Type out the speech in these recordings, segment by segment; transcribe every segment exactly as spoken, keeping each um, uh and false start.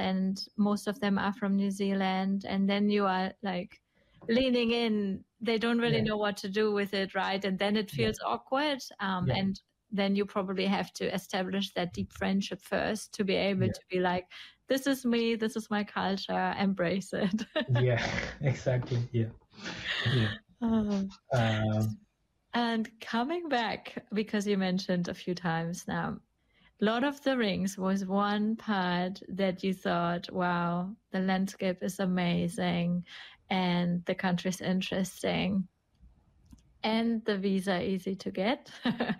and most of them are from New Zealand, and then you are like leaning in. They don't really yeah. know what to do with it, right? And then it feels yeah. awkward. Um, yeah. And then you probably have to establish that deep friendship first to be able yeah. to be like, this is me, this is my culture, embrace it. yeah, exactly. Yeah. yeah. Um, um, and coming back, because you mentioned a few times now, Lord of the Rings was one part that you thought, wow, the landscape is amazing and the country's interesting and the visa easy to get.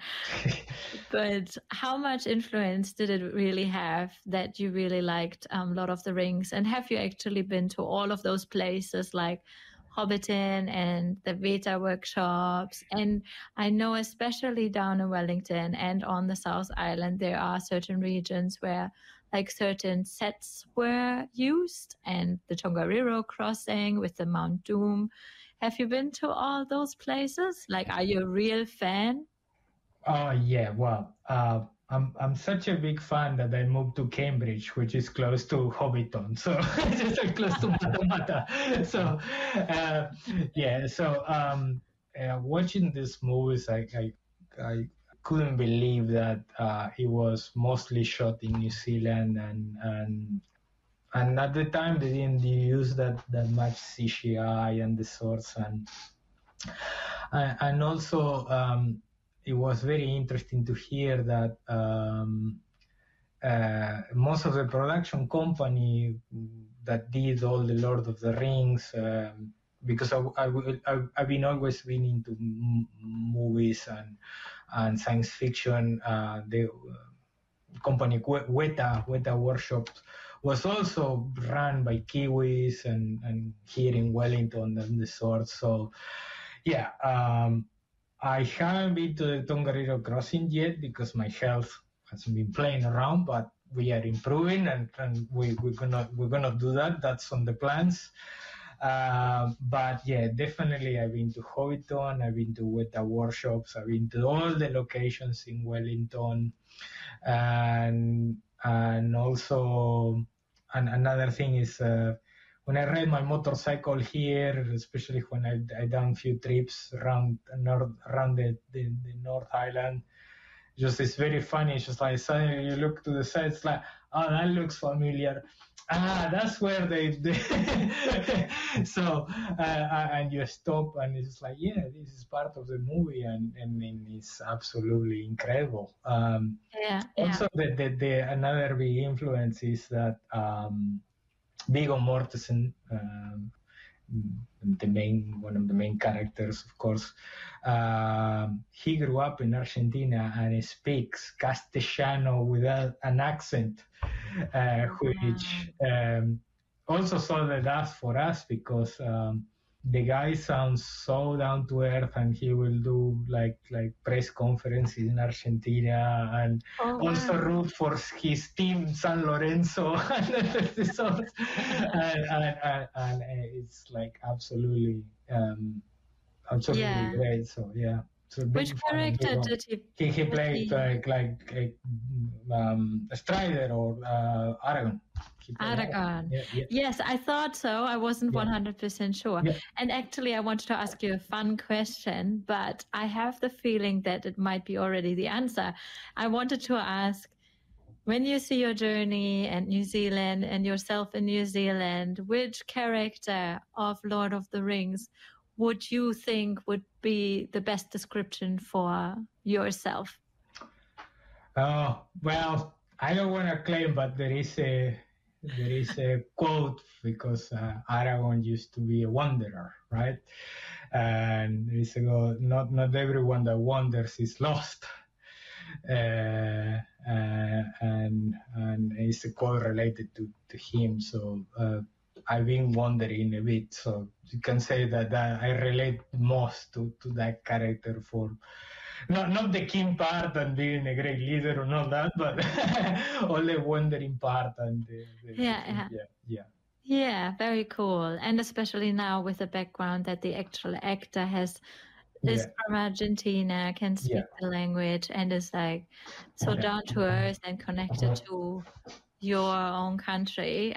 But how much influence did it really have that you really liked um, Lord of the Rings? And have you actually been to all of those places like Hobbiton and the Veta workshops? And I know especially down in Wellington and on the South Island, there are certain regions where like certain sets were used, and the Tongariro crossing with the Mount Doom. Have you been to all those places? Like, are you a real fan? Oh, yeah. Well, uh, I'm I'm such a big fan that I moved to Cambridge, which is close to Hobbiton. So just like close to Matamata. So, uh, yeah. So um, uh, watching these movies, I, I, I couldn't believe that uh, it was mostly shot in New Zealand, and and and at the time they didn't use that, that much C G I and the swords, and and also um, it was very interesting to hear that um, uh, most of the production company that did all the Lord of the Rings, um, because I, I, I, I've been always been into m- movies and and science fiction. Uh, the company Weta Weta Workshops was also run by Kiwis, and, and here in Wellington and the sort. So yeah, um, I haven't been to the Tongariro Crossing yet because my health hasn't been playing around, but we are improving, and, and we, we're gonna we're gonna do that. That's on the plans. Um, but yeah, definitely I've been to Hobbiton, I've been to Weta Workshops, I've been to all the locations in Wellington, and and also and another thing is uh, when I ride my motorcycle here, especially when I I done a few trips around north around the, the, the North Island. Just it's very funny. It's just like suddenly you look to the side, it's like, oh, that looks familiar. Ah, that's where they. they so uh, and you stop, and it's just like, yeah, this is part of the movie, and, and, and it's absolutely incredible. Um, yeah, also, yeah. the, the the another big influence is that um, Viggo Mortensen. Um, the main one of the main characters, of course, uh, he grew up in Argentina and speaks Castellano without an accent, uh, which um, also solved that for us because um, the guy sounds so down to earth, and he will do like like press conferences in Argentina, and oh, also wow. root for his team San Lorenzo, and, and, and, and, and it's like absolutely um, absolutely yeah. great. So yeah. So which character did he? He, he played he... like like a, um, a Strider or uh, Aragon. Aragon. Yeah, yeah. Yes, I thought so. I wasn't yeah. one hundred percent sure. Yeah. And actually, I wanted to ask you a fun question, but I have the feeling that it might be already the answer. I wanted to ask, when you see your journey and New Zealand and yourself in New Zealand, which character of Lord of the Rings would you think would be the best description for yourself? Oh, well, I don't want to claim, but there is a there is a quote because uh, Aragorn used to be a wanderer, right? And there is a quote, not not everyone that wanders is lost. Uh, uh, and and it's a quote related to, to him. So uh, I've been wondering a bit. So you can say that, that I relate most to, to that character for not not the king part and being a great leader or not that, but all the wandering part and the, the, yeah, the yeah, yeah, yeah. Yeah, very cool. And especially now with the background that the actual actor has is yeah. from Argentina, can speak yeah. the language, and is like so yeah. down to earth and connected to your own country.